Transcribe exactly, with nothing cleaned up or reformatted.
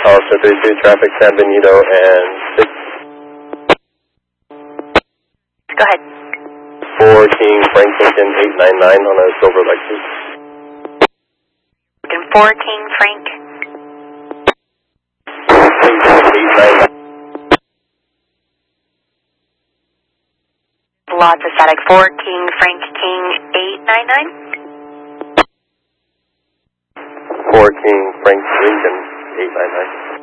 Hollister three two, traffic San Benito and six. Go ahead. four King Frank Lincoln eight nine nine on a silver Lexus. four King Frank. eight nine nine. Lots of static. four King Frank King eight nine nine. four King Frank Lincoln eight nine nine.